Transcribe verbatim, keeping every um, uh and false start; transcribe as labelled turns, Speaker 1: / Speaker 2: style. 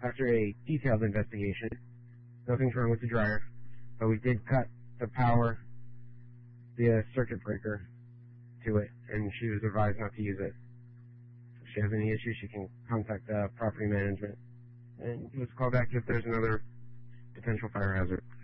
Speaker 1: after a detailed investigation, nothing's wrong with the dryer, but we did cut the power via circuit breaker to it, and she was advised not to use it. If she has any issues, she can contact uh, property management and give us a call back if there's another potential fire hazard.